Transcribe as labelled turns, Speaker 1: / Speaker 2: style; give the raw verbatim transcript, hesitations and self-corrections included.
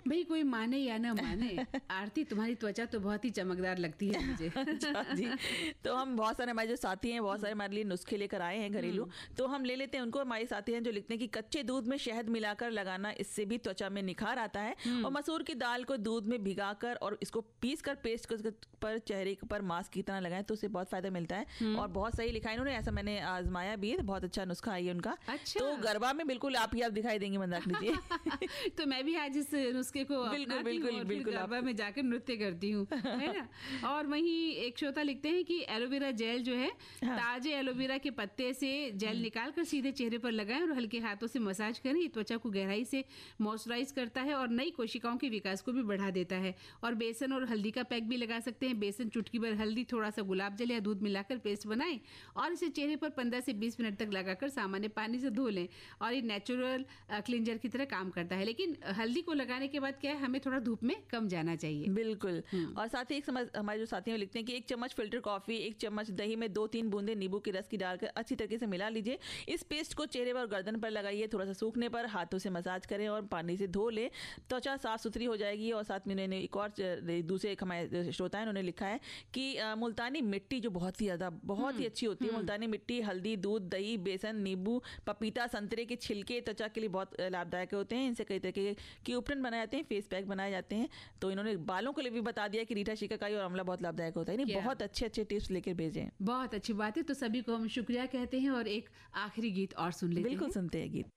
Speaker 1: भाई कोई माने या ना माने, आरती तुम्हारी त्वचा तो बहुत ही चमकदार लगती है मुझे।
Speaker 2: अच्छा जी। तो हम बहुत सारे हमारे जो साथी हैं बहुत सारे हमारे लिए नुस्खे लेकर आए हैं घरेलू, तो हम ले लेते हैं उनको। हमारे साथी हैं जो लिखते हैं कि कच्चे दूध में शहद मिलाकर लगाना, इससे भी त्वचा में निखार आता है। और मसूर की दाल को दूध में भिगाकर और इसको पीस कर पेस्ट पर चेहरे पर मास्क की तरह लगाएं तो उससे बहुत फायदा मिलता है। और बहुत सही लिखा है इन्होंने, ऐसा मैंने आजमाया भी, बहुत अच्छा नुस्खा है उनका।
Speaker 1: अच्छा।
Speaker 2: तो गरबा में बिल्कुल आप ही आप दिखाई देंगे मंदाकिनी जी।
Speaker 1: तो मैं भी आज इस नुस्खे को
Speaker 2: बिल्कुल बिल्कुल बिल्कुल
Speaker 1: गरबा में जाकर नृत्य करती हूँ, है ना। और वहीं एक श्रोता लिखते हैं कि एलोवेरा जेल जो है, हाँ। ताजे एलोवेरा के पत्ते से जेल निकाल कर सीधे चेहरे पर लगाएं और हल्के हाथों से मसाज करें। ये त्वचा को गहराई से मॉइस्चराइज करता है और नई कोशिकाओं के विकास को भी बढ़ा देता है। और बेसन और हल्दी का पैक भी लगा सकते हैं। बेसन, चुटकी भर हल्दी, थोड़ा सा गुलाब जल या दूध मिलाकर पेस्ट बनाएं और इसे चेहरे पर पंद्रह से बीस मिनट तक लगाकर सामान्य पानी से धो लें। और ये नेचुरल क्लींजर की तरह काम करता है। लेकिन हल्दी को लगाने के बाद क्या है, हमें थोड़ा धूप में कम जाना चाहिए।
Speaker 2: बिल्कुल। और साथ ही एक समझ हमारे जो साथी हैं लिखते हैं कि एक चम्मच फिल्टर कॉफी, एक चम्मच दही में दो तीन बूंदे नींबू के रस की डालकर अच्छी तरीके से मिला लीजिए। इस पेस्ट को चेहरे पर और गर्दन पर लगाइए। थोड़ा सा सूखने पर हाथों से मसाज करें और पानी से धो ले, त्वचा साफ सुथरी हो जाएगी। और साथ में उन्होंने एक और दूसरे एक हमारे श्रोता है उन्होंने लिखा है कि मुल्तानी मिट्टी जो बहुत ही ज्यादा बहुत ही अच्छी होती है, मुल्तानी मिट्टी, हल्दी, दूध, दही, बेसन, नींबू, पपीता, संतरे के छिलके त्वचा के लिए बहुत लाभदायक होते हैं। इनसे कई तरह के उपकरण बनाए जाते हैं, फेस पैक बनाए जाते हैं। तो इन्होंने बालों के लिए भी बता दिया कि रीठा शिकाकाई और आंवला बहुत लाभदायक होता है। नहीं, बहुत अच्छे अच्छे टिप्स लेकर भेजें।
Speaker 1: बहुत अच्छी बात है। तो सभी को हम शुक्रिया कहते हैं और एक आखिरी गीत और सुन लेते हैं।
Speaker 2: बिल्कुल सुनते हैं गीत।